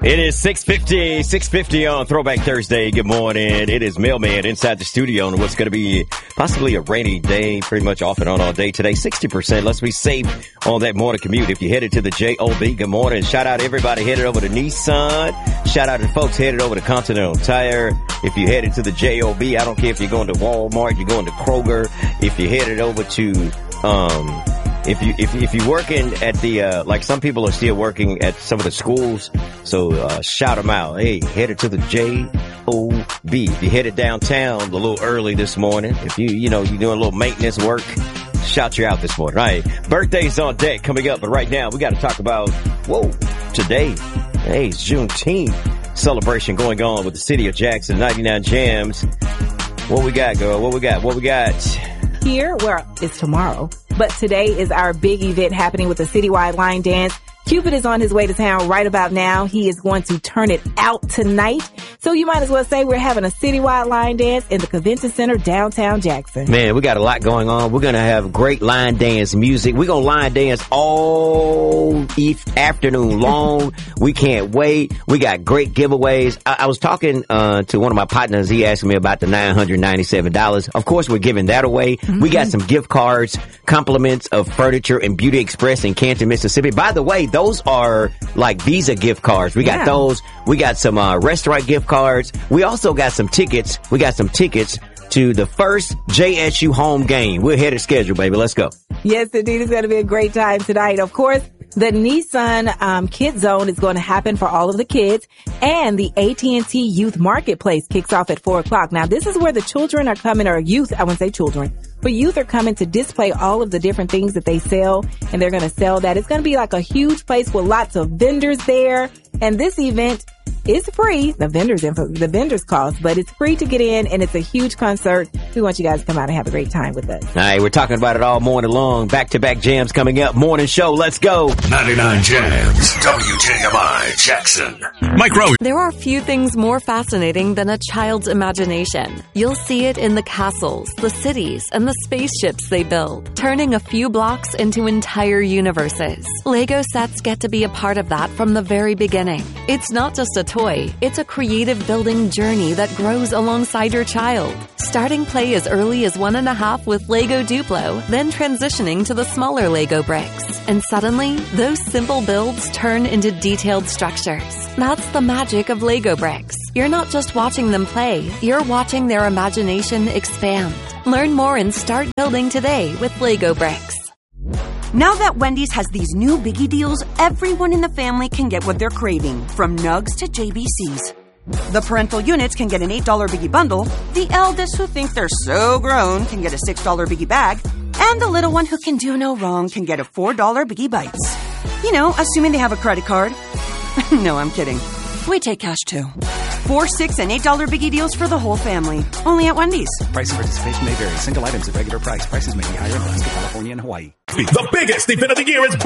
It is 6:50 on Throwback Thursday. Good morning. It is Mailman inside the studio on what's going to be possibly a rainy day, pretty much off and on all day today. 60%. Let's be safe on that morning commute. If you headed to the JOB, good morning. Shout out to everybody headed over to Nissan. Shout out to folks headed over to Continental Tire. If you headed to the JOB, I don't care if you're going to Walmart, you're going to Kroger. If you headed over to, if you're working at the, like some people are still working at some of the schools, so shout them out. Hey, headed to the JOB. If you headed downtown a little early this morning, if you're doing a little maintenance work, shout you out this morning. All right, birthdays on deck coming up, but right now we got to talk about, today. Hey, it's Juneteenth celebration going on with the city of Jackson, 99 Jams. What we got, girl? What we got? Here, where it's tomorrow, but today is our big event happening with the citywide line dance. Cupid is on his way to town right about now. He is going to turn it out tonight. So you might as well say we're having a citywide line dance in the convention center downtown Jackson. Man, we got a lot going on. We're going to have great line dance music. We're going to line dance all afternoon long. We can't wait. We got great giveaways. I was talking to one of my partners. He asked me about the $997. Of course, we're giving that away. Mm-hmm. We got some gift cards, compliments of Furniture and Beauty Express in Canton, Mississippi. By the way, those are like Visa gift cards. We got those. We got some restaurant gift cards. We also got some tickets. We got some tickets to the first JSU home game. We're ahead of schedule, baby. Let's go. Yes, indeed. It's going to be a great time tonight. Of course, the Nissan Kid Zone is going to happen for all of the kids, and the AT&T Youth Marketplace kicks off at 4 o'clock. Now, this is where the children are coming, or youth, I wouldn't say children, but youth are coming to display all of the different things that they sell, and they're going to sell that. It's going to be like a huge place with lots of vendors there, and this event is free. The vendors cost, but it's free to get in, and it's a huge concert. We want you guys to come out and have a great time with us. All right, we're talking about it all morning long. Back-to-back jams coming up. Morning show. Let's go. 99 Jams, WJMI, Jackson. Mike Rowe. There are few things more fascinating than a child's imagination. You'll see it in the castles, the cities, and the spaceships they build, turning a few blocks into entire universes. Lego sets get to be a part of that from the very beginning. It's not just a toy, it's a creative building journey that grows alongside your child. Starting play as early as 1.5 with Lego Duplo, then transitioning to the smaller Lego bricks. And suddenly, those simple builds turn into detailed structures. That's the magic of Lego bricks. You're not just watching them play, you're watching their imagination expand. Learn more and start building today with Lego bricks. Now that Wendy's has these new biggie deals, everyone in the family can get what they're craving, from nugs to JBCs. The parental units can get an $8 biggie bundle, the eldest who think they're so grown can get a $6 biggie bag, and the little one who can do no wrong can get a $4 biggie bites. You know, assuming they have a credit card. No, I'm kidding. We take cash too. 4, 6, and $8 biggie deals for the whole family. Only at Wendy's. Price and participation may vary. Single items at regular price. Prices may be higher in Alaska, California, and Hawaii. The biggest event of the year is